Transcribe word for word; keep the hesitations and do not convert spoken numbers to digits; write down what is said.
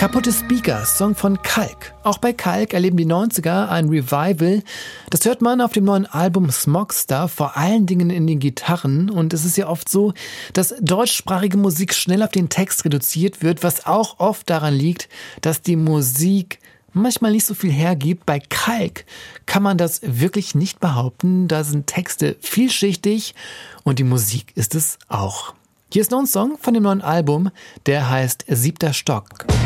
Kaputte Speaker, Song von Kalk. Auch bei Kalk erleben die neunziger ein Revival. Das hört man auf dem neuen Album Smogstar, vor allen Dingen in den Gitarren. Und es ist ja oft so, dass deutschsprachige Musik schnell auf den Text reduziert wird, was auch oft daran liegt, dass die Musik manchmal nicht so viel hergibt. Bei Kalk kann man das wirklich nicht behaupten. Da sind Texte vielschichtig und die Musik ist es auch. Hier ist noch ein Song von dem neuen Album, der heißt Siebter Stock.